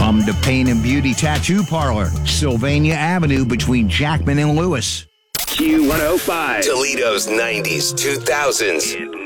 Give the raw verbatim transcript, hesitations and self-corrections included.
Come to Pain and Beauty Tattoo Parlor, Sylvania Avenue between Jackman and Lewis. Q one oh five. Toledo's nineties, two thousands.